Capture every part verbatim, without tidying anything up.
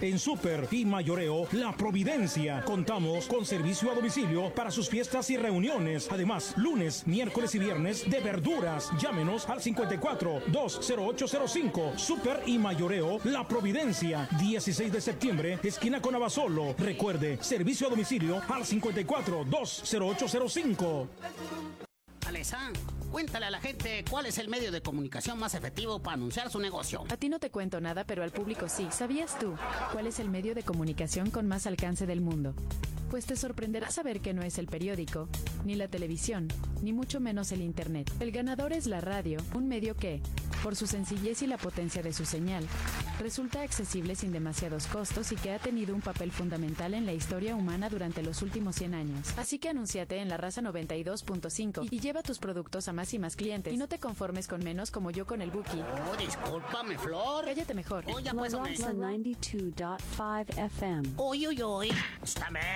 En Super y Mayoreo La Providencia contamos con servicio a domicilio para sus fiestas y reuniones. Además, lunes, miércoles y viernes de verduras. Llámenos al cincuenta y cuatro, dos cero ocho cero cinco. Super y Mayoreo La Providencia, dieciséis de septiembre, esquina con Abasolo. Recuerde, servicio a domicilio al cincuenta y cuatro, dos cero ocho cero cinco. Alessa, cuéntale a la gente cuál es el medio de comunicación más efectivo para anunciar su negocio. A ti no te cuento nada, pero al público sí. ¿Sabías tú cuál es el medio de comunicación con más alcance del mundo? Pues te sorprenderá saber que no es el periódico, ni la televisión, ni mucho menos el internet. El ganador es la radio, un medio que, por su sencillez y la potencia de su señal, resulta accesible sin demasiados costos y que ha tenido un papel fundamental en la historia humana durante los últimos cien años. Así que anúnciate en La Raza noventa y dos punto cinco y lleva tus productos a más y más clientes. Y no te conformes con menos como yo con el Buki. Oh, discúlpame, Flor. Cállate mejor. Oh, ya pues, La Raza noventa y dos punto cinco F M. Uy, uy, uy. Está bien.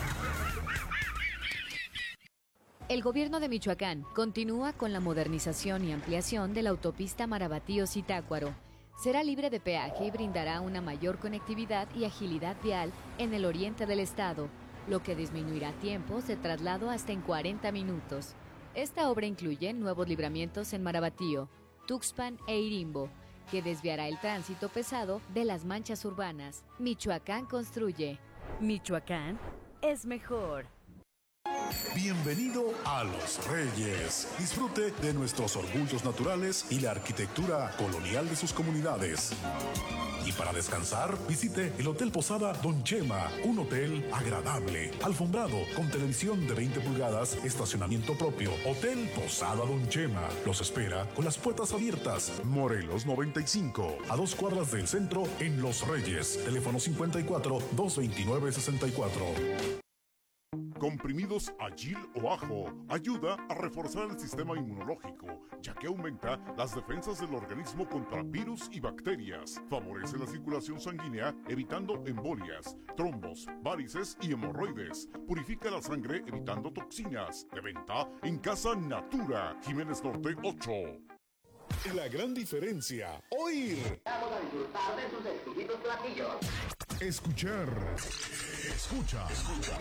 El gobierno de Michoacán continúa con la modernización y ampliación de la autopista Marabatío-Zitácuaro. Será libre de peaje y brindará una mayor conectividad y agilidad vial en el oriente del estado, lo que disminuirá tiempos de traslado hasta en cuarenta minutos. Esta obra incluye nuevos libramientos en Marabatío, Tuxpan e Irimbo, que desviará el tránsito pesado de las manchas urbanas. Michoacán construye. Michoacán es mejor. Bienvenido a Los Reyes. Disfrute de nuestros orgullos naturales y la arquitectura colonial de sus comunidades. Y para descansar, visite el Hotel Posada Don Chema, un hotel agradable, alfombrado, con televisión de veinte pulgadas, estacionamiento propio. Hotel Posada Don Chema los espera con las puertas abiertas. Morelos noventa y cinco, a dos cuadras del centro en Los Reyes. Teléfono cincuenta y cuatro, doscientos veintinueve, sesenta y cuatro. Comprimidos Agil o Ajo ayuda a reforzar el sistema inmunológico, ya que aumenta las defensas del organismo contra virus y bacterias. Favorece la circulación sanguínea, evitando embolias, trombos, varices y hemorroides. Purifica la sangre, evitando toxinas. De venta en Casa Natura, Jiménez Norte ocho. La gran diferencia, oír. Vamos a disfrutar de sus exquisitos platillos. Escuchar. Escucha. Escucha.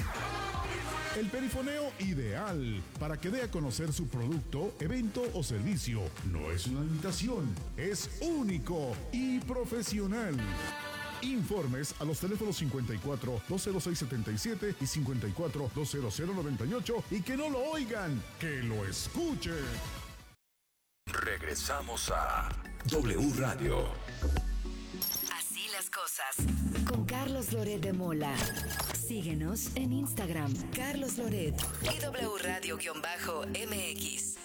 El perifoneo ideal para que dé a conocer su producto, evento o servicio. No es una imitación, es único y profesional. Informes a los teléfonos cincuenta y cuatro, doscientos seis, setenta y siete y cincuenta y cuatro, doscientos noventa y ocho y que no lo oigan, que lo escuchen. Regresamos a W Radio. Así las cosas. Con Carlos Loret de Mola. Síguenos en Instagram, Carlos Loret y W Radio-M X.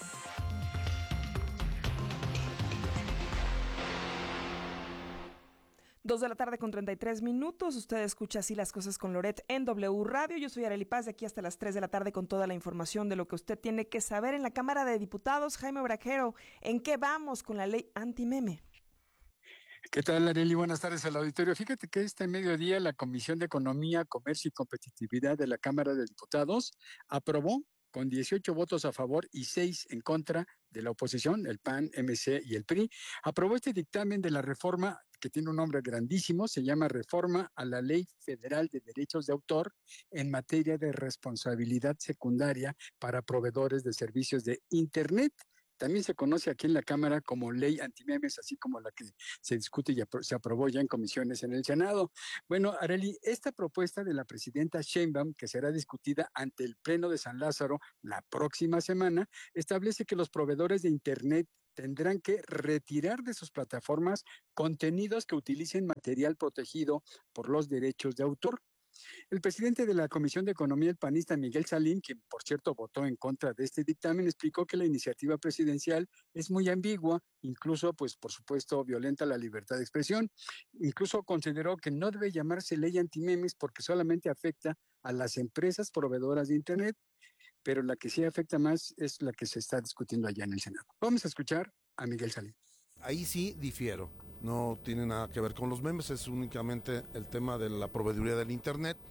Dos de la tarde con treinta y tres minutos. Usted escucha Así las cosas con Loret en W Radio. Yo soy Arely Paz, de aquí hasta las tres de la tarde con toda la información de lo que usted tiene que saber. En la Cámara de Diputados, Jaime Brajero, ¿en qué vamos con la ley antimeme? ¿Qué tal, Arely? Buenas tardes al auditorio. Fíjate que este mediodía la Comisión de Economía, Comercio y Competitividad de la Cámara de Diputados aprobó con dieciocho votos a favor y seis en contra de la oposición, el P A N, M C y el P R I, aprobó este dictamen de la reforma que tiene un nombre grandísimo, se llama Reforma a la Ley Federal de Derechos de Autor en materia de responsabilidad secundaria para proveedores de servicios de Internet. También se conoce aquí en la Cámara como Ley Antimemes, así como la que se discute y apro- se aprobó ya en comisiones en el Senado. Bueno, Arely, esta propuesta de la presidenta Sheinbaum, que será discutida ante el Pleno de San Lázaro la próxima semana, establece que los proveedores de Internet tendrán que retirar de sus plataformas contenidos que utilicen material protegido por los derechos de autor. El presidente de la Comisión de Economía, el panista Miguel Salín, quien por cierto votó en contra de este dictamen, explicó que la iniciativa presidencial es muy ambigua, incluso, pues por supuesto, violenta la libertad de expresión. Incluso consideró que no debe llamarse ley antimemes porque solamente afecta a las empresas proveedoras de Internet, pero la que sí afecta más es la que se está discutiendo allá en el Senado. Vamos a escuchar a Miguel Salín. Ahí sí difiero, no tiene nada que ver con los memes, es únicamente el tema de la proveeduría del Internet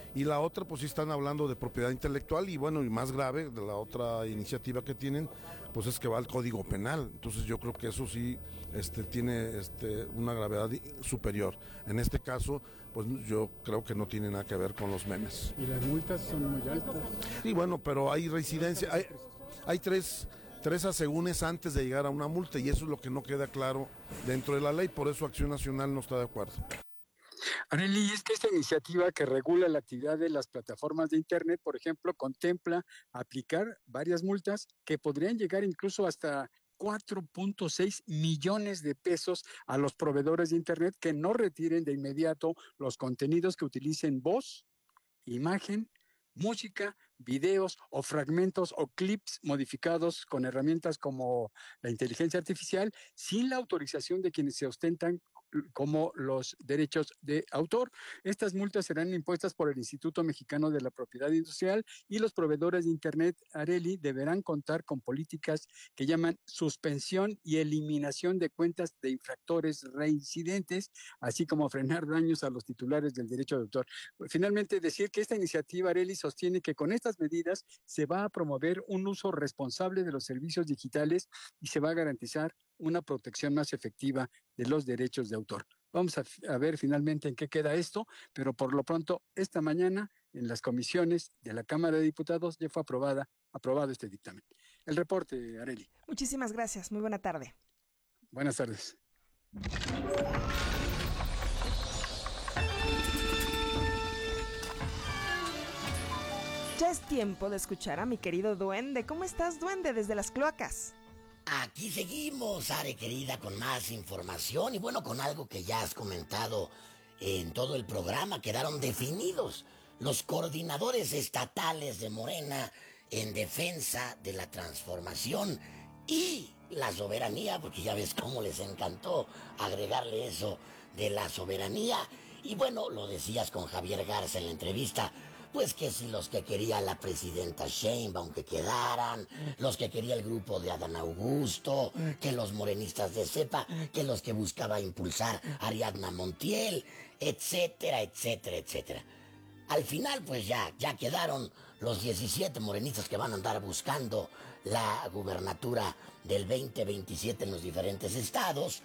y la otra pues sí están hablando de propiedad intelectual y bueno, y más grave de la otra iniciativa que tienen, pues es que va al Código Penal. Entonces yo creo que eso sí este, tiene este, una gravedad superior. En este caso, pues yo creo que no tiene nada que ver con los memes. Y las multas son muy altas. Sí, bueno, pero hay reincidencia, hay, hay tres... tres asegúnes antes de llegar a una multa y eso es lo que no queda claro dentro de la ley, por eso Acción Nacional no está de acuerdo. Arely, es que esta iniciativa que regula la actividad de las plataformas de Internet, por ejemplo, contempla aplicar varias multas que podrían llegar incluso hasta cuatro punto seis millones de pesos a los proveedores de Internet que no retiren de inmediato los contenidos que utilicen voz, imagen, música, videos o fragmentos o clips modificados con herramientas como la inteligencia artificial sin la autorización de quienes se ostentan como los derechos de autor. Estas multas serán impuestas por el Instituto Mexicano de la Propiedad Industrial y los proveedores de Internet, Arely, deberán contar con políticas que llaman suspensión y eliminación de cuentas de infractores reincidentes, así como frenar daños a los titulares del derecho de autor. Finalmente, decir que esta iniciativa, Arely, sostiene que con estas medidas se va a promover un uso responsable de los servicios digitales y se va a garantizar una protección más efectiva de los derechos de autor. Vamos a, a ver finalmente en qué queda esto, pero por lo pronto, esta mañana, en las comisiones de la Cámara de Diputados, ya fue aprobada, aprobado este dictamen. El reporte, Arely. Muchísimas gracias. Muy buena tarde. Buenas tardes. Ya es tiempo de escuchar a mi querido Duende. ¿Cómo estás, Duende, desde las cloacas? Aquí seguimos, Are querida, con más información y bueno, con algo que ya has comentado en todo el programa. Quedaron definidos los coordinadores estatales de Morena en defensa de la transformación y la soberanía, porque ya ves cómo les encantó agregarle eso de la soberanía. Y bueno, lo decías con Javier Garza en la entrevista, pues que si los que quería la presidenta Sheinbaum que quedaran, los que quería el grupo de Adán Augusto, que los morenistas de cepa, que los que buscaba impulsar Ariadna Montiel, etcétera, etcétera, etcétera. Al final, pues ya, ya quedaron los diecisiete morenistas que van a andar buscando la gubernatura del veinte veintisiete en los diferentes estados,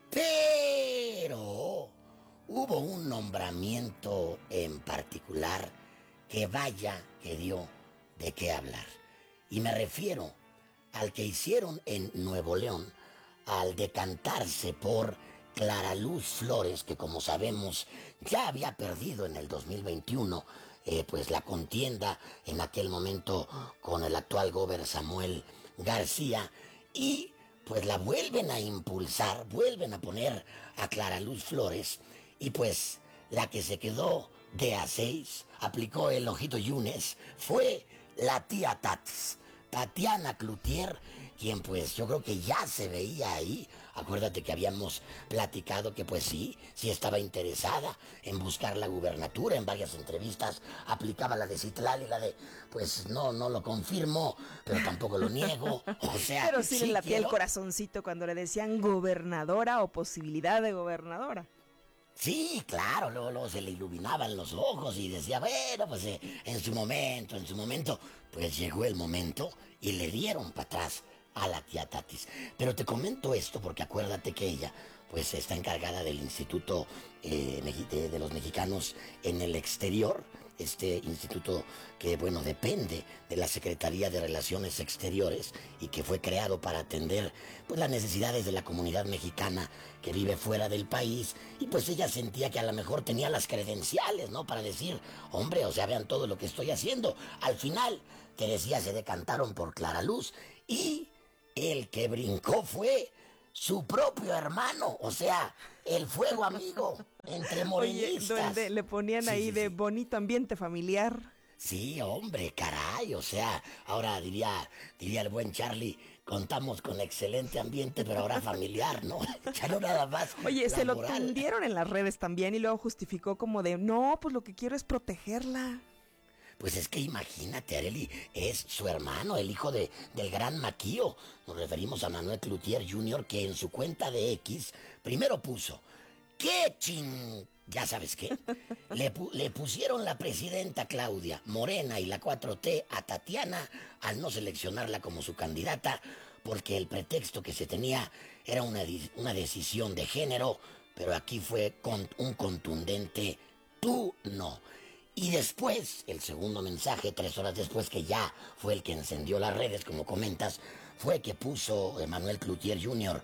pero hubo un nombramiento en particular que vaya que dio de qué hablar. Y me refiero al que hicieron en Nuevo León, al decantarse por Clara Luz Flores, que como sabemos ya había perdido en el dos mil veintiuno, eh, pues la contienda en aquel momento con el actual gobernador Samuel García, y pues la vuelven a impulsar, vuelven a poner a Clara Luz Flores, y pues la que se quedó de a seis, aplicó el ojito Yunes, fue la tía Tats, Tatiana Cloutier, quien pues yo creo que ya se veía ahí. Acuérdate que habíamos platicado que pues sí, sí estaba interesada en buscar la gubernatura. En varias entrevistas aplicaba la de Citlali, la de pues no, no lo confirmo, pero tampoco lo niego. O sea, pero sí, sí le latía quiero... el corazoncito cuando le decían gobernadora o posibilidad de gobernadora. Sí, claro, luego, luego se le iluminaban los ojos y decía, bueno, pues eh, en su momento, en su momento, pues llegó el momento y le dieron para atrás a la tía Tatis. Pero te comento esto porque acuérdate que ella, pues está encargada del Instituto eh, de, de los Mexicanos en el Exterior, este instituto que, bueno, depende de la Secretaría de Relaciones Exteriores y que fue creado para atender, pues, las necesidades de la comunidad mexicana que vive fuera del país, y pues ella sentía que a lo mejor tenía las credenciales, ¿no? Para decir, hombre, o sea, vean todo lo que estoy haciendo. Al final, te decía, se decantaron por Clara Luz, y el que brincó fue su propio hermano, o sea, el fuego amigo entre morenistas. Oye, donde le ponían sí, ahí sí, de sí. bonito ambiente familiar. Sí, hombre, caray, o sea, ahora diría, diría el buen Charlie, contamos con excelente ambiente, pero ahora familiar, ¿no? Ya no nada más. Oye, se lo tundieron en las redes también y luego justificó como de, no, pues lo que quiero es protegerla. Pues es que imagínate, Arely, es su hermano, el hijo de, del gran Maquío. Nos referimos a Manuel Cloutier junior, que en su cuenta de X primero puso, ¿qué ching ¿Ya sabes qué? Le, pu- le pusieron la presidenta Claudia Morena y la cuatro T a Tatiana al no seleccionarla como su candidata, porque el pretexto que se tenía era una, di- una decisión de género, pero aquí fue con un contundente tú no. Y después, el segundo mensaje, tres horas después, que ya fue el que encendió las redes, como comentas, fue que puso Emmanuel Cloutier junior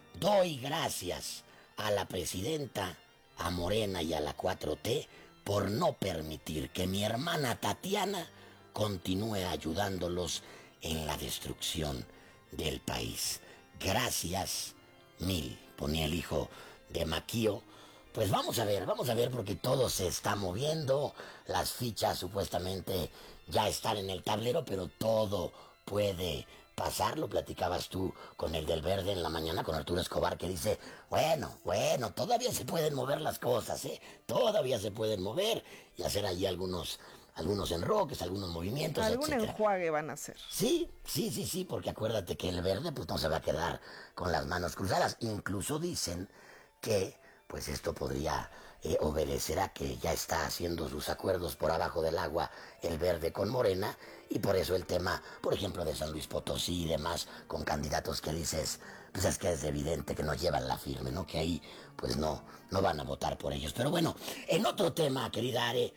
Doy gracias a la presidenta, a Morena y a la cuatro T por no permitir que mi hermana Tatiana continúe ayudándolos en la destrucción del país. Gracias mil, ponía el hijo de Maquío. Pues vamos a ver, vamos a ver, porque todo se está moviendo, las fichas supuestamente ya están en el tablero, pero todo puede pasar. Lo platicabas tú con el del Verde en la mañana, con Arturo Escobar, que dice, bueno, bueno, todavía se pueden mover las cosas, ¿eh? Todavía se pueden mover y hacer allí algunos, algunos enroques, algunos movimientos, Algún etcétera. enjuague van a hacer. Sí, sí, sí, sí, porque acuérdate que el Verde pues no se va a quedar con las manos cruzadas. Incluso dicen que pues esto podría eh, obedecer a que ya está haciendo sus acuerdos por abajo del agua el Verde con Morena, y por eso el tema, por ejemplo, de San Luis Potosí y demás, con candidatos que dices, pues es que es evidente que no llevan la firme, ¿no? Que ahí pues no, no van a votar por ellos. Pero bueno, en otro tema, querida Are,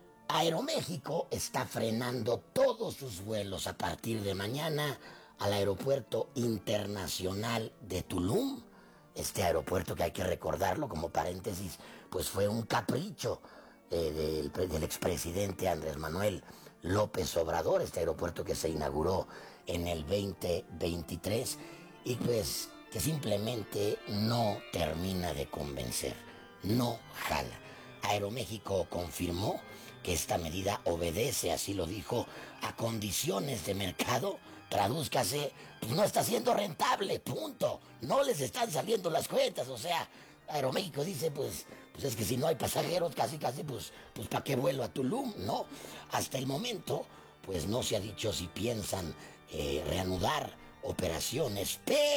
Aeroméxico está frenando todos sus vuelos a partir de mañana al Aeropuerto Internacional de Tulum. Este aeropuerto, que hay que recordarlo como paréntesis, pues fue un capricho eh, del, del expresidente Andrés Manuel López Obrador, este aeropuerto que se inauguró en el veinte veintitrés y pues que simplemente no termina de convencer, no jala. Aeroméxico confirmó que esta medida obedece, así lo dijo, a condiciones de mercado. Tradúzcase, pues no está siendo rentable, punto. No les están saliendo las cuentas, o sea, Aeroméxico dice, pues, pues es que si no hay pasajeros, casi, casi, pues, pues ¿para qué vuelo a Tulum? No, hasta el momento, pues no se ha dicho si piensan eh, reanudar operaciones,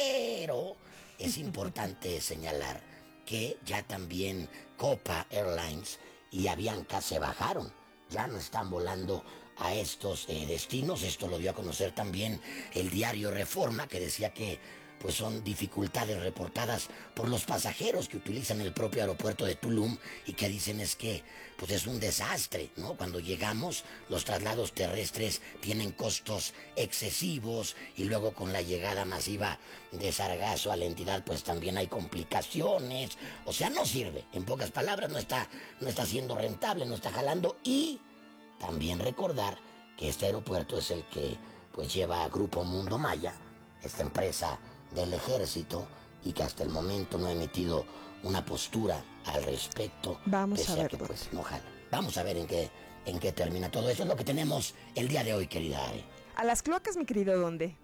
pero es importante señalar que ya también Copa Airlines y Avianca se bajaron, ya no están volando a estos eh, destinos. Esto lo dio a conocer también el diario Reforma, que decía que pues son dificultades reportadas por los pasajeros que utilizan el propio aeropuerto de Tulum, y que dicen es que pues es un desastre, ¿no? Cuando llegamos, los traslados terrestres tienen costos excesivos, y luego con la llegada masiva de sargazo a la entidad pues también hay complicaciones. O sea, no sirve, en pocas palabras, no está, no está siendo rentable, no está jalando. Y también recordar que este aeropuerto es el que pues lleva a Grupo Mundo Maya, esta empresa del ejército, y que hasta el momento no ha emitido una postura al respecto. Vamos pese a ver, que, pues, no jala. Vamos a ver en qué, en qué termina todo eso. Es lo que tenemos el día de hoy, querida Are. A las cloacas, mi querido ¿dónde?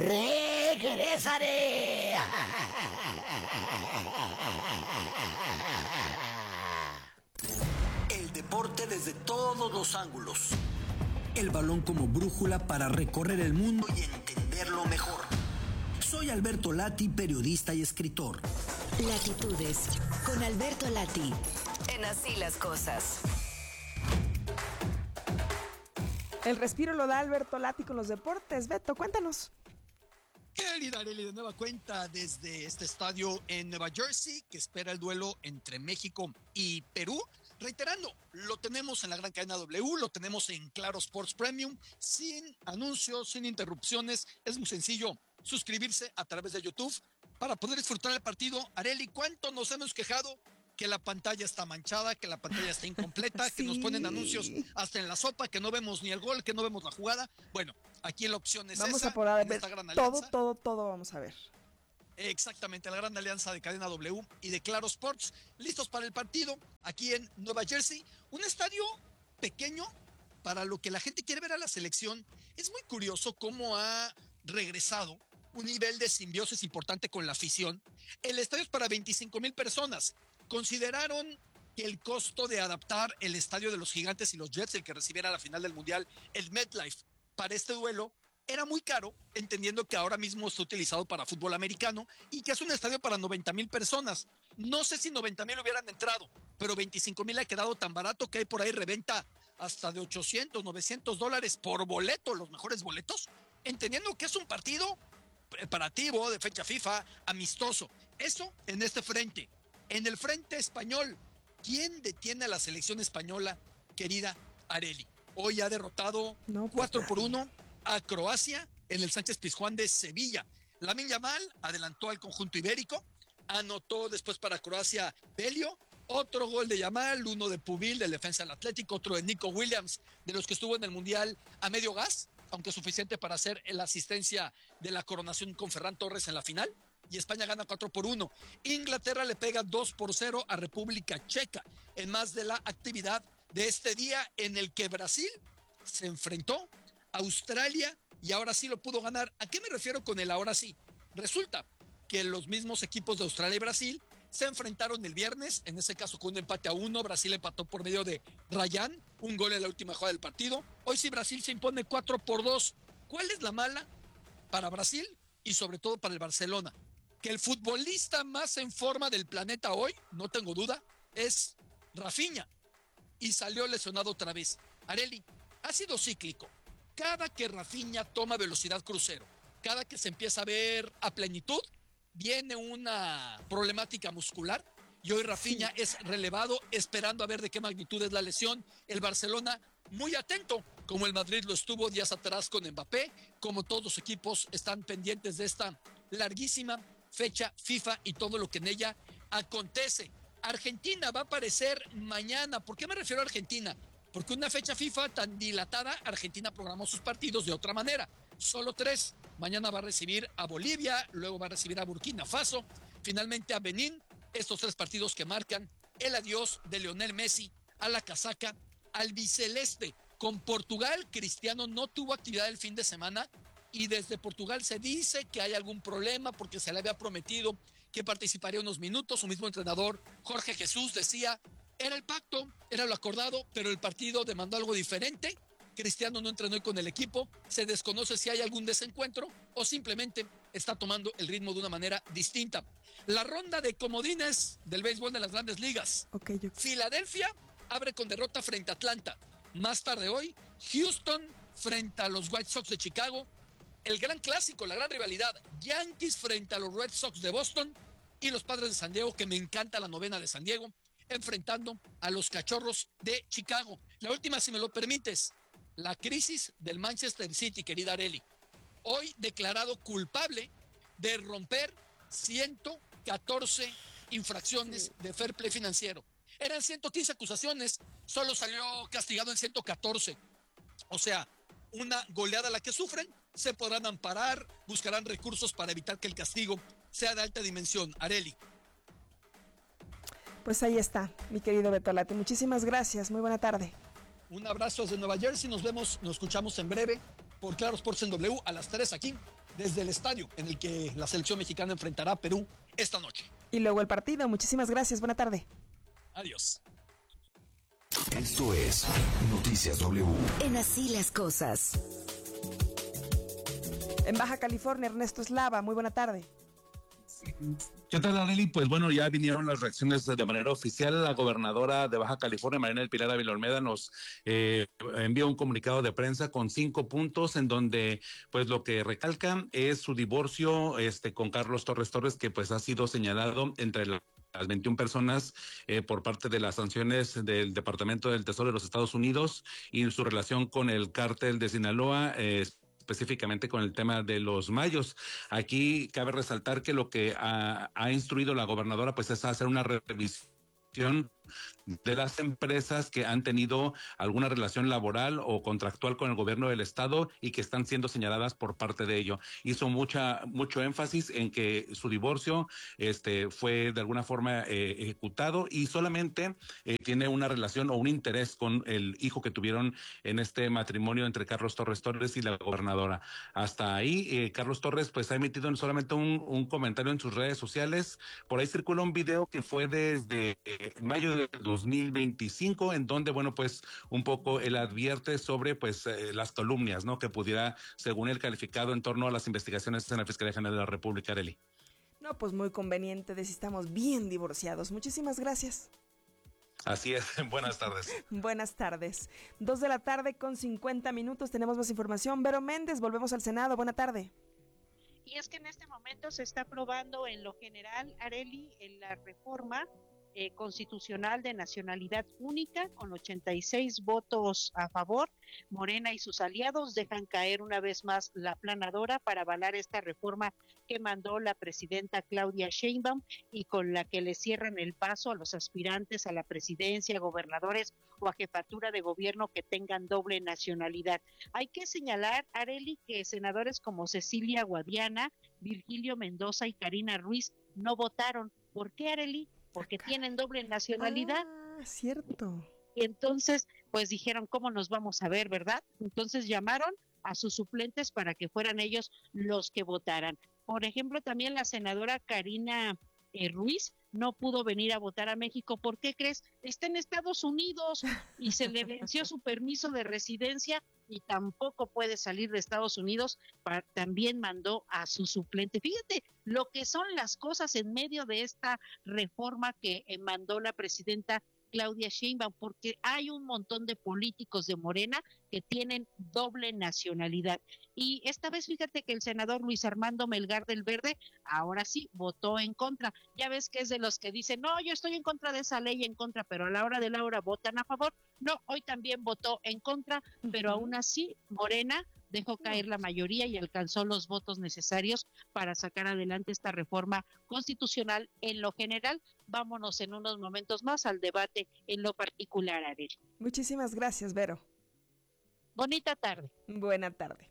¡Regresaré! El deporte desde todos los ángulos. El balón como brújula para recorrer el mundo y entenderlo mejor. Soy Alberto Lati, periodista y escritor. Latitudes, con Alberto Lati, en Así las Cosas. El respiro lo da Alberto Lati con los deportes. Beto, cuéntanos. Querida Arely, de nueva cuenta desde este estadio en Nueva Jersey, que espera el duelo entre México y Perú. Reiterando, lo tenemos en la gran cadena W, lo tenemos en Claro Sports Premium, sin anuncios, sin interrupciones. Es muy sencillo suscribirse a través de YouTube para poder disfrutar el partido. Arely, ¿cuánto nos hemos quejado que la pantalla está manchada, que la pantalla está incompleta, sí, que nos ponen anuncios hasta en la sopa, que no vemos ni el gol, que no vemos la jugada? Bueno, aquí la opción es vamos esa. a poder ver esta gran todo, alianza. todo, todo vamos a ver. Exactamente, la gran alianza de Cadena W y de Claro Sports, listos para el partido aquí en Nueva Jersey. Un estadio pequeño para lo que la gente quiere ver a la selección. Es muy curioso cómo ha regresado un nivel de simbiosis importante con la afición. El estadio es para veinticinco mil personas. Consideraron que el costo de adaptar el estadio de los Gigantes y los Jets, el que recibiera la final del Mundial, el MetLife, para este duelo, era muy caro, entendiendo que ahora mismo está utilizado para fútbol americano y que es un estadio para noventa mil personas. No sé si noventa mil hubieran entrado, pero veinticinco mil ha quedado tan barato que hay por ahí reventa hasta de ochocientos, novecientos dólares por boleto, los mejores boletos, entendiendo que es un partido preparativo de fecha FIFA, amistoso. Eso en este frente. En el frente español, ¿quién detiene a la selección española, querida Arely? Hoy ha derrotado no, pues, cuatro por uno a Croacia en el Sánchez Pizjuán de Sevilla. Lamine Yamal adelantó al conjunto ibérico, anotó después para Croacia Belio, otro gol de Yamal, uno de Pubil, del defensa del Atlético, otro de Nico Williams, de los que estuvo en el Mundial a medio gas, aunque suficiente para hacer la asistencia de la coronación con Ferran Torres en la final, y España gana cuatro por uno. Inglaterra le pega dos por cero a República Checa, en más de la actividad de este día en el que Brasil se enfrentó a Australia y ahora sí lo pudo ganar. ¿A qué me refiero con el ahora sí? Resulta que los mismos equipos de Australia y Brasil se enfrentaron el viernes, en ese caso con un empate a uno. Brasil empató por medio de Ryan, un gol en la última jugada del partido. Hoy sí Brasil se impone cuatro por dos. ¿Cuál es la mala para Brasil y sobre todo para el Barcelona? Que el futbolista más en forma del planeta hoy, no tengo duda, es Rafinha, y salió lesionado otra vez. Arely, ha sido cíclico. Cada que Rafinha toma velocidad crucero, cada que se empieza a ver a plenitud, viene una problemática muscular y hoy Rafinha sí. es relevado, esperando a ver de qué magnitud es la lesión. El Barcelona muy atento, como el Madrid lo estuvo días atrás con Mbappé, como todos los equipos están pendientes de esta larguísima fecha FIFA y todo lo que en ella acontece. Argentina va a aparecer mañana. ¿Por qué me refiero a Argentina? Porque una fecha FIFA tan dilatada, Argentina programó sus partidos de otra manera. Solo tres. Mañana va a recibir a Bolivia, luego va a recibir a Burkina Faso, finalmente a Benín. Estos tres partidos que marcan el adiós de Lionel Messi a la casaca albiceleste. Con Portugal, Cristiano no tuvo actividad el fin de semana y desde Portugal se dice que hay algún problema porque se le había prometido que participaría unos minutos. Su mismo entrenador, Jorge Jesús, decía, era el pacto, era lo acordado, pero el partido demandó algo diferente. Cristiano no entrenó con el equipo, se desconoce si hay algún desencuentro o simplemente está tomando el ritmo de una manera distinta. La ronda de comodines del béisbol de las grandes ligas. Okay, yo... Filadelfia abre con derrota frente a Atlanta. Más tarde hoy, Houston frente a los White Sox de Chicago. El gran clásico, la gran rivalidad, Yankees frente a los Red Sox de Boston y los Padres de San Diego, que me encanta la novena de San Diego, enfrentando a los Cachorros de Chicago. La última, si me lo permites, la crisis del Manchester City, querida Arely. Hoy declarado culpable de romper ciento catorce infracciones de fair play financiero. Eran ciento quince acusaciones, solo salió castigado en ciento catorce. O sea, una goleada a la que sufren, se podrán amparar, buscarán recursos para evitar que el castigo sea de alta dimensión. Arely. Pues ahí está, mi querido Bertolatti. Muchísimas gracias, muy buena tarde. Un abrazo desde Nueva Jersey, nos vemos, nos escuchamos en breve por Claro Sports en W a las tres aquí, desde el estadio en el que la selección mexicana enfrentará a Perú esta noche. Y luego el partido, muchísimas gracias, buena tarde. Adiós. Esto es Noticias W. En Así las Cosas. En Baja California, Ernesto Eslava, muy buena tarde. ¿Qué tal, Arely? Pues bueno, ya vinieron las reacciones de manera oficial. La gobernadora de Baja California, Marina del Pilar Ávila Olmeda, nos eh, envió un comunicado de prensa con cinco puntos en donde pues lo que recalcan es su divorcio este, con Carlos Torres Torres, que pues ha sido señalado entre la las veintiuna personas eh, por parte de las sanciones del Departamento del Tesoro de los Estados Unidos y su relación con el cártel de Sinaloa, eh, específicamente con el tema de los mayos. Aquí cabe resaltar que lo que ha, ha instruido la gobernadora pues es hacer una revisión de las empresas que han tenido alguna relación laboral o contractual con el gobierno del estado y que están siendo señaladas por parte de ello. Hizo mucha mucho énfasis en que su divorcio este fue de alguna forma eh, ejecutado y solamente eh, tiene una relación o un interés con el hijo que tuvieron en este matrimonio entre Carlos Torres Torres y la gobernadora. Hasta ahí, eh, Carlos Torres pues ha emitido solamente un, un comentario en sus redes sociales. Por ahí circula un video que fue desde eh, mayo de del dos mil veinticinco, en donde, bueno, pues un poco él advierte sobre pues eh, las calumnias, ¿no? Que pudiera, según él, calificado en torno a las investigaciones en la Fiscalía General de la República, Arely. No, pues muy conveniente de si estamos bien divorciados. Muchísimas gracias. Así es, buenas tardes. Buenas tardes. Dos de la tarde con cincuenta minutos, tenemos más información. Vero Méndez, volvemos al Senado, buena tarde. Y es que en este momento se está aprobando en lo general, Arely, en la reforma eh, constitucional de nacionalidad única, con ochenta y seis votos a favor. Morena y sus aliados dejan caer una vez más la planadora para avalar esta reforma que mandó la presidenta Claudia Sheinbaum y con la que le cierran el paso a los aspirantes a la presidencia, gobernadores o a jefatura de gobierno que tengan doble nacionalidad. Hay que señalar, Arely, que senadores como Cecilia Guadiana, Virgilio Mendoza y Karina Ruiz no votaron. ¿Por qué, Arely? Porque tienen doble nacionalidad. Ah, cierto. Y entonces, pues dijeron, ¿cómo nos vamos a ver, verdad? Entonces llamaron a sus suplentes para que fueran ellos los que votaran. Por ejemplo, también la senadora Karina eh, Ruiz no pudo venir a votar a México. ¿Por qué crees? Está en Estados Unidos y se le venció su permiso de residencia y tampoco puede salir de Estados Unidos. Para, también mandó a su suplente. Fíjate lo que son las cosas en medio de esta reforma que eh, mandó la presidenta Claudia Sheinbaum, porque hay un montón de políticos de Morena que tienen doble nacionalidad. Y esta vez fíjate que el senador Luis Armando Melgar del Verde, ahora sí, votó en contra. Ya ves que es de los que dicen, no, yo estoy en contra de esa ley, en contra, pero a la hora de la hora votan a favor. No, hoy también votó en contra, pero aún así, Morena dejó caer la mayoría y alcanzó los votos necesarios para sacar adelante esta reforma constitucional en lo general. Vámonos en unos momentos más al debate en lo particular, Arely. Muchísimas gracias, Vero. Bonita tarde. Buena tarde.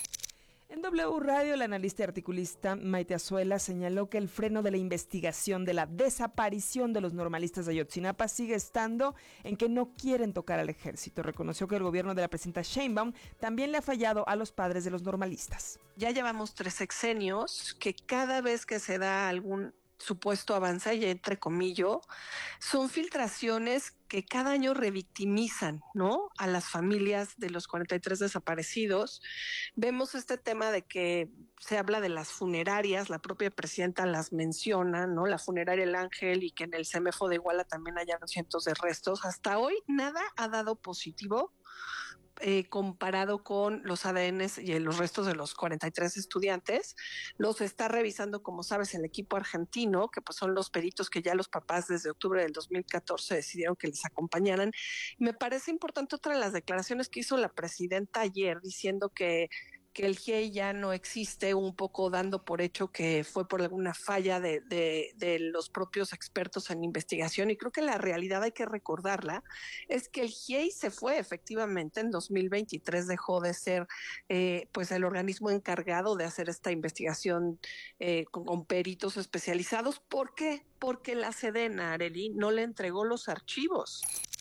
En W Radio, el analista y articulista Maite Azuela señaló que el freno de la investigación de la desaparición de los normalistas de Ayotzinapa sigue estando en que no quieren tocar al ejército. Reconoció que el gobierno de la presidenta Sheinbaum también le ha fallado a los padres de los normalistas. Ya llevamos tres sexenios que cada vez que se da algún supuesto avance, y entre comillas, son filtraciones que cada año revictimizan, ¿no?, a las familias de los cuarenta y tres desaparecidos. Vemos este tema de que se habla de las funerarias, la propia presidenta las menciona, ¿no?, la funeraria El Ángel, y que en el CEMEFO de Iguala también hallaron cientos de restos. Hasta hoy nada ha dado positivo Eh, comparado con los A D Ns y los restos de los cuarenta y tres estudiantes. Los está revisando, como sabes, el equipo argentino, que pues son los peritos que ya los papás desde octubre del dos mil catorce decidieron que les acompañaran. Me parece importante otra de las declaraciones que hizo la presidenta ayer, diciendo que que el G I E I ya no existe, un poco dando por hecho que fue por alguna falla de, de, de los propios expertos en investigación, y creo que la realidad, hay que recordarla, es que el G I E I se fue efectivamente en dos mil veintitrés, dejó de ser eh, pues el organismo encargado de hacer esta investigación eh, con, con peritos especializados. ¿Por qué? Porque la Sedena, Arely, no le entregó los archivos.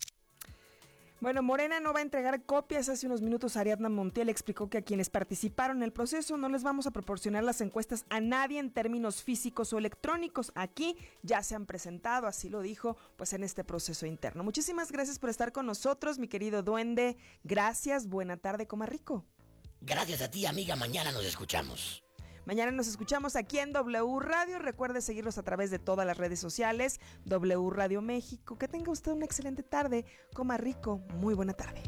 Bueno, Morena no va a entregar copias. Hace unos minutos Ariadna Montiel explicó que a quienes participaron en el proceso no les vamos a proporcionar las encuestas a nadie en términos físicos o electrónicos. Aquí ya se han presentado, así lo dijo, pues en este proceso interno. Muchísimas gracias por estar con nosotros, mi querido duende. Gracias, buena tarde, coma rico. Gracias a ti, amiga. Mañana nos escuchamos. Mañana nos escuchamos aquí en W Radio. Recuerde seguirnos a través de todas las redes sociales, W Radio México. Que tenga usted una excelente tarde. Coma rico. Muy buena tarde.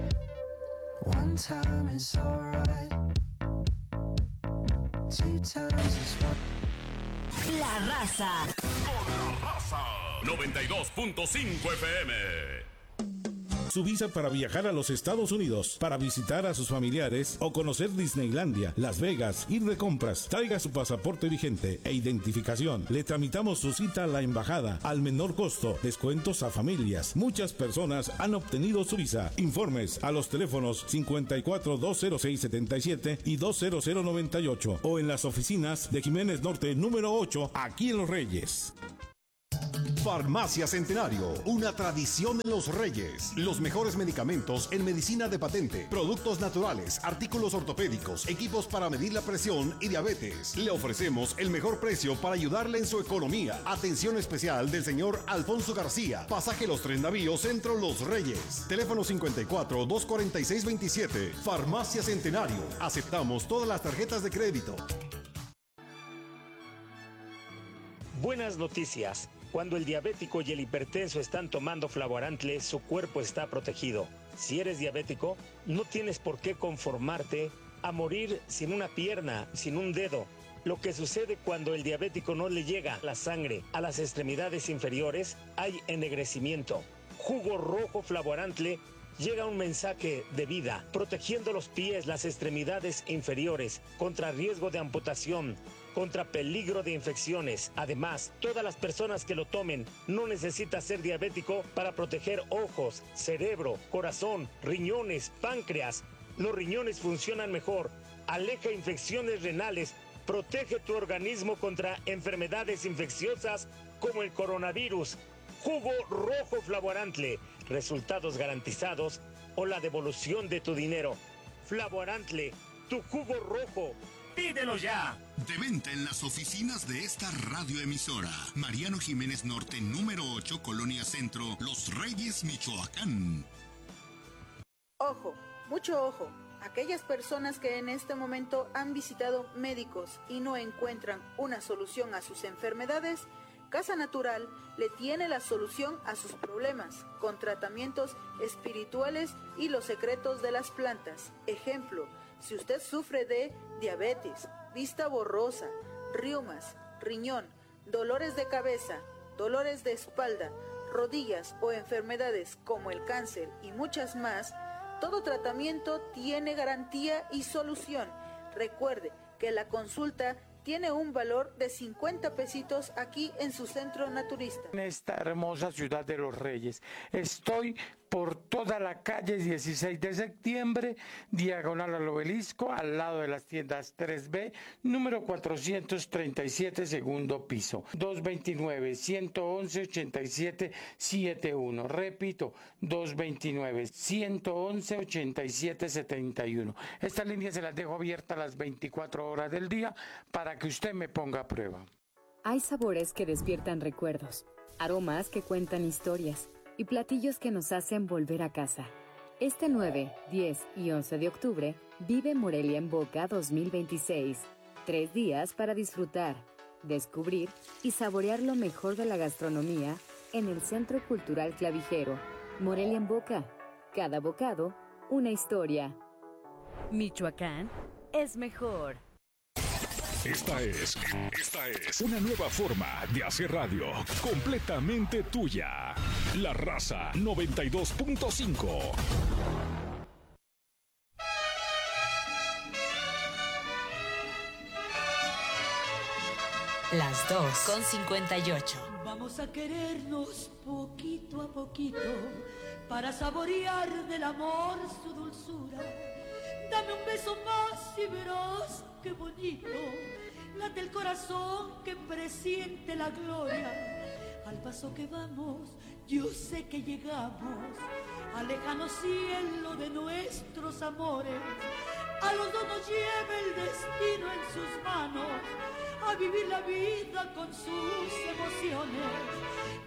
La Raza. Con La Raza. noventa y dos punto cinco F M. Su visa para viajar a los Estados Unidos, para visitar a sus familiares o conocer Disneylandia, Las Vegas, ir de compras. Traiga su pasaporte vigente e identificación. Le tramitamos su cita a la embajada al menor costo. Descuentos a familias. Muchas personas han obtenido su visa. Informes a los teléfonos cincuenta y cuatro, dos cero seis, setenta y siete y dos cero cero noventa y ocho o en las oficinas de Jiménez Norte número ocho, aquí en Los Reyes. Farmacia Centenario, una tradición en Los Reyes. Los mejores medicamentos en medicina de patente, productos naturales, artículos ortopédicos, equipos para medir la presión y diabetes. Le ofrecemos el mejor precio para ayudarle en su economía. Atención especial del señor Alfonso García, pasaje Los Tres Navíos, Centro Los Reyes. Teléfono cincuenta y cuatro, dos cuarenta y seis, veintisiete. Farmacia Centenario. Aceptamos todas las tarjetas de crédito. Buenas noticias. Cuando el diabético y el hipertenso están tomando Flavoarantle, su cuerpo está protegido. Si eres diabético, no tienes por qué conformarte a morir sin una pierna, sin un dedo. Lo que sucede cuando el diabético no le llega la sangre a las extremidades inferiores, hay ennegrecimiento. Jugo rojo Flavoarantle llega un mensaje de vida, protegiendo los pies, las extremidades inferiores, contra riesgo de amputación, contra peligro de infecciones. Además, todas las personas que lo tomen no necesitan ser diabético para proteger ojos, cerebro, corazón, riñones, páncreas. Los riñones funcionan mejor, aleja infecciones renales, protege tu organismo contra enfermedades infecciosas como el coronavirus. Jugo rojo Flavoarantle, resultados garantizados o la devolución de tu dinero. Flavoarantle, tu jugo rojo. ¡Pídelo ya! De venta en las oficinas de esta radioemisora. Mariano Jiménez Norte, número ocho, Colonia Centro, Los Reyes, Michoacán. Ojo, mucho ojo. Aquellas personas que en este momento han visitado médicos y no encuentran una solución a sus enfermedades, Casa Natural le tiene la solución a sus problemas, con tratamientos espirituales y los secretos de las plantas. Ejemplo, si usted sufre de diabetes, vista borrosa, riumas, riñón, dolores de cabeza, dolores de espalda, rodillas o enfermedades como el cáncer y muchas más, todo tratamiento tiene garantía y solución. Recuerde que la consulta tiene un valor de cincuenta pesitos aquí en su centro naturista. En esta hermosa ciudad de Los Reyes, estoy por toda la calle dieciséis de septiembre, diagonal al Obelisco, al lado de las tiendas tres B, número cuatrocientos treinta y siete, segundo piso, dos veintinueve, ciento once, ochenta y siete, setenta y uno. Repito, dos veintinueve, ciento once, ochenta y siete, setenta y uno. Esta línea se las dejo abierta las veinticuatro horas del día para que usted me ponga a prueba. Hay sabores que despiertan recuerdos, aromas que cuentan historias y platillos que nos hacen volver a casa. Este nueve, diez y once de octubre, vive Morelia en Boca dos mil veintiséis. Tres días para disfrutar, descubrir y saborear lo mejor de la gastronomía en el Centro Cultural Clavijero. Morelia en Boca. Cada bocado, una historia. Michoacán es mejor. Esta es, esta es una nueva forma de hacer radio, completamente tuya. La Raza noventa y dos punto cinco. Las dos con cincuenta y ocho. Vamos a querernos poquito a poquito para saborear del amor su dulzura. Dame un beso más y verás qué bonito late el corazón que presiente la gloria. Al paso que vamos, yo sé que llegamos al lejano cielo de nuestros amores. A los dos nos lleva el destino en sus manos a vivir la vida con sus emociones.